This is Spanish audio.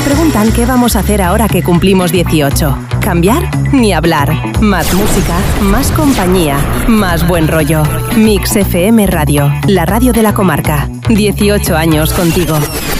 preguntan qué vamos a hacer ahora que cumplimos 18. ¿Cambiar? Ni hablar. Más música, más compañía, más buen rollo. Mix FM Radio, la radio de la comarca. 18 años contigo.